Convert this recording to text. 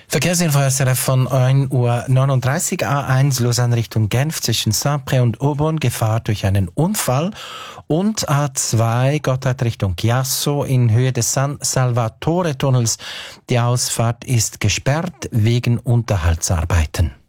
Verkehrsinfo SRF von 1:39 Uhr. A1 Lausanne Richtung Genf zwischen Saint-Pré und Aubonne, Gefahr durch einen Unfall. Und A2 Gotthard Richtung Chiasso in Höhe des San Salvatore Tunnels. Die Ausfahrt ist gesperrt wegen Unterhaltsarbeiten.